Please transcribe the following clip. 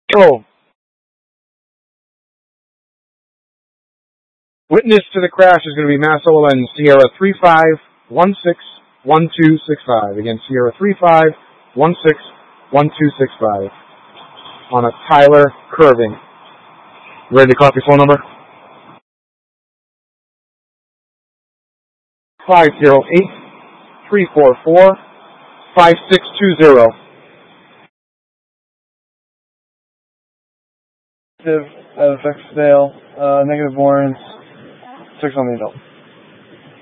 Oh. Witness to the crash is going to be Mass OLN Sierra 35161265. Again, Sierra 35161265 on a Tyler curving. Ready to copy phone number? 508-344-5620. Negative warrants, 6 on the adult.